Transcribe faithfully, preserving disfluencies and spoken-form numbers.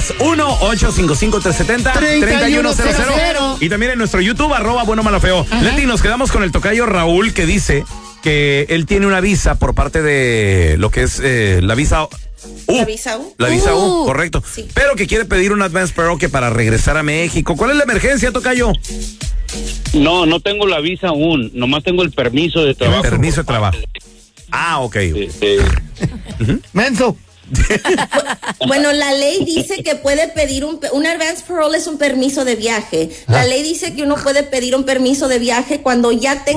llamadas. uno ocho cinco cinco, tres siete cero, tres uno cero cero. Y también en nuestro YouTube, arroba bueno malo feo. Ajá. Leti, nos quedamos con el tocayo Raúl, que dice que él tiene una visa por parte de lo que es eh, la visa U. La visa U. La visa U, uh, correcto. Sí. Pero que quiere pedir un advance parole para regresar a México. ¿Cuál es la emergencia, tocayo? No, no tengo la visa aún, nomás tengo el permiso de trabajo. El permiso de trabajo. Ah, ok. Sí, sí. Uh-huh. Menso. Bueno, la ley dice que puede pedir un, un advance parole es un permiso de viaje. La ley dice que uno puede pedir un permiso de viaje cuando ya tenga